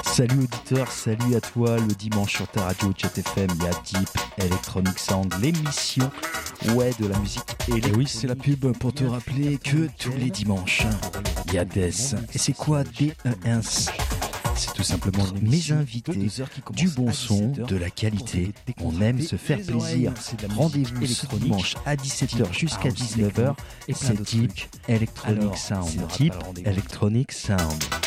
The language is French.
Salut auditeur, salut à toi. Le dimanche sur ta radio Chat FM, il y a Deep Electronic Sound, l'émission de la musique électronique. Et oui, c'est la pub pour te rappeler que tous les dimanches, il y a Death. Et c'est quoi DES? C'est tout simplement mes invités, du bon son, de la qualité. On aime se faire plaisir. Rendez-vous ce dimanche à 17h jusqu'à 19h. C'est Deep Electronic Sound. Deep Electronic Sound.